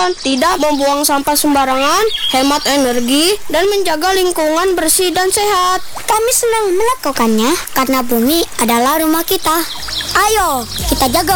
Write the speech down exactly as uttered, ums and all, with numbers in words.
mengusahakan tidak membuang sampah sembarangan, hemat energi, dan menjaga lingkungan bersih dan sehat. Kami senang melakukannya karena bumi adalah rumah kita. Ayo, kita jaga